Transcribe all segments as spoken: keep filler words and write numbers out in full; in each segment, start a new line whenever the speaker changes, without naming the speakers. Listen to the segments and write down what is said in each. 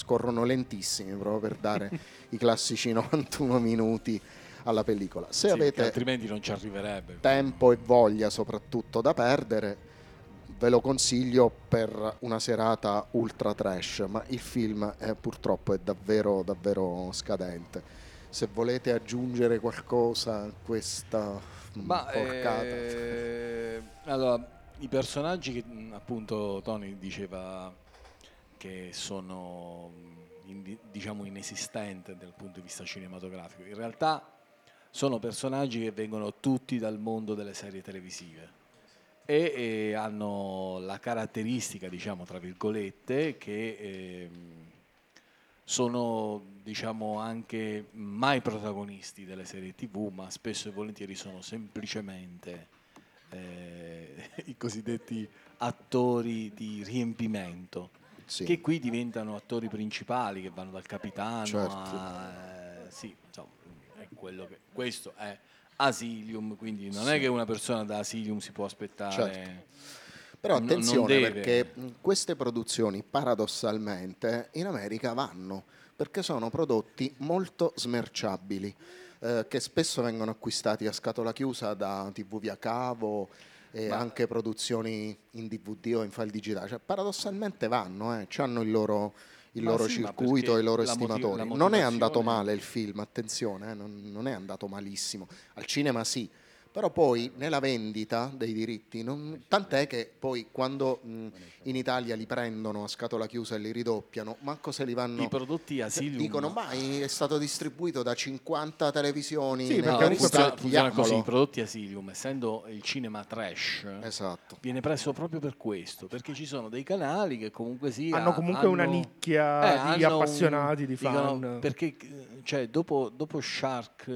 scorrono lentissimi proprio per dare i classici novantuno minuti alla pellicola. Se
sì,
avete
altrimenti non ci arriverebbe.
tempo e voglia soprattutto da perdere, ve lo consiglio per una serata ultra trash, ma il film è, purtroppo è davvero davvero scadente. Se volete aggiungere qualcosa a questa
Ma
porcata,
eh, allora, i personaggi che mh, appunto Tony diceva che sono mh, in- diciamo inesistenti dal punto di vista cinematografico, in realtà sono personaggi che vengono tutti dal mondo delle serie televisive e, e hanno la caratteristica, diciamo tra virgolette, che ehm, sono diciamo anche mai protagonisti delle serie tivù, ma spesso e volentieri sono semplicemente eh, i cosiddetti attori di riempimento,
sì,
che qui diventano attori principali, che vanno dal capitano
certo.
a... eh, sì, insomma, è quello che... Questo è Asilium, quindi non
Sì.
è che una persona da Asilium si può aspettare...
Certo. Però
n- non
attenzione,
deve...
perché mh, queste produzioni paradossalmente in America vanno, perché sono prodotti molto smerciabili, eh, che spesso vengono acquistati a scatola chiusa da T V via cavo e
Ma-
anche produzioni in D V D o in file digitale. Cioè, paradossalmente vanno, eh, hanno il loro, il
Ma
loro
sì, ma
circuito e
perché
i loro
la motiv- la
estimatori. Non è andato
motivazione...
male il film, attenzione, eh, non, non è andato malissimo. Al cinema sì. Però poi nella vendita dei diritti, non- tant'è che poi quando mh, in Italia li prendono a scatola chiusa e li ridoppiano, manco se li
I
vanno,
prodotti Asilium...
dicono ma è stato distribuito da cinquanta televisioni
Sì,
nei
perché
No,
comunque
funziona,
vari stati,
funziona così, i
diamolo.
prodotti Asilium, essendo il cinema trash,
Esatto.
viene preso proprio per questo, perché ci sono dei canali che comunque sia
hanno comunque una
hanno-
nicchia
eh,
di
hanno un-
appassionati, di
dicono,
fan.
perché cioè, dopo, dopo Shark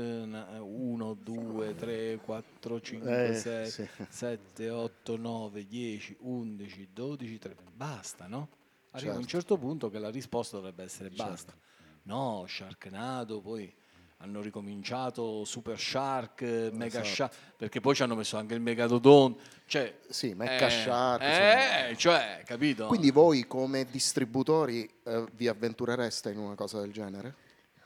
uno, due, tre, quattro, cinque,
Eh,
sei,
sì.
sette, otto, nove, dieci, undici, dodici, tredici, basta, no? Arriva un
Certo.
certo punto che la risposta dovrebbe essere
Certo.
basta. No, Sharknado, poi hanno ricominciato Super Shark, Mega
Esatto.
Shark, perché poi ci hanno messo anche il Megalodon, cioè,
Sì, Mecca
eh,
Shark,
eh, cioè, capito?
Quindi voi come distributori eh, vi avventurereste in una cosa del genere?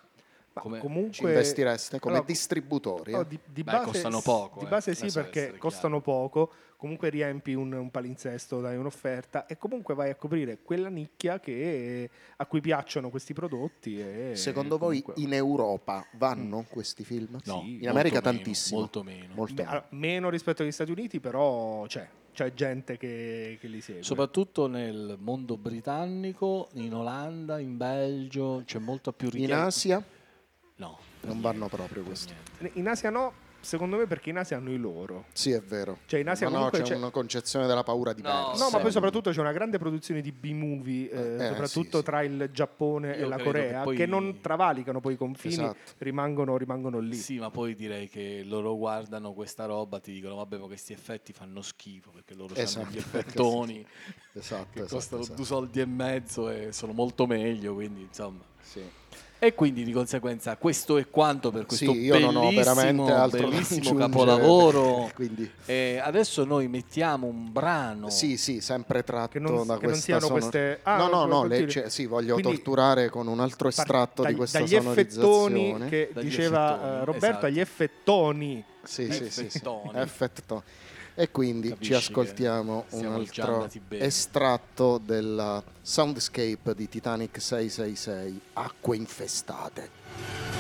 Ma
Come-
comunque
Ci investireste come
allora,
distributori?
oh,
eh?
di, di
Beh,
base,
costano
s-
poco,
di
eh.
base sì,
Questo deve
perché
essere
costano poco, comunque riempi un, un palinsesto, dai un'offerta e comunque vai a coprire quella nicchia che, a cui piacciono questi prodotti. E
Secondo voi
comunque-
in Europa vanno questi film?
No,
In
molto
America
meno,
tantissimo.
molto meno.
Molto
Me-
meno.
allora, meno rispetto agli Stati Uniti, però c'è, c'è gente che, che li segue.
Soprattutto nel mondo britannico, in Olanda, in Belgio, c'è molto più
In
richiesta.
Asia
No, per
non
niente,
vanno proprio
per
questi.
niente.
In Asia no, secondo me perché in Asia hanno i loro.
Sì, è vero.
Cioè, in Asia
Ma no,
comunque
c'è
c'è-
una concezione della paura diversa.
No, ma poi
sì.
soprattutto c'è una grande produzione di B-movie, eh,
Eh,
soprattutto
sì, sì.
tra il Giappone
Io
e la
credo che
Corea, che,
poi-
non travalicano poi i confini,
Esatto.
rimangono, rimangono lì.
Sì, ma poi direi che loro guardano questa roba, ti dicono vabbè, ma questi effetti fanno schifo perché loro
Esatto.
hanno gli effettoni
Esatto,
che
esatto,
costano
esatto.
due soldi e mezzo e sono molto meglio, quindi insomma.
Sì.
E quindi di conseguenza questo è quanto per questo
Sì, io non ho
bellissimo,
veramente altro da
bellissimo
aggiungere,
capolavoro.
quindi-
E adesso noi mettiamo un brano.
Sì, sì, sempre tratto
Che non-
da
che non
questa
siano
sonor-
queste- ah,
no, no,
no,
no,
continui.
le- cioè, sì, voglio
Quindi-
torturare con un altro
Par-
estratto di
dagli-
questa
dagli effettoni
sonorizzazione.
che
Dagli
diceva
effettoni,
eh, Roberto,
esatto.
agli effettoni.
Sì, sì, sì, sì.
Effettoni.
Effetto. E quindi
Capisci
ci ascoltiamo
che
un
siamo già
altro
andati bene.
estratto della soundscape di Titanic sei sei sei, Acque infestate.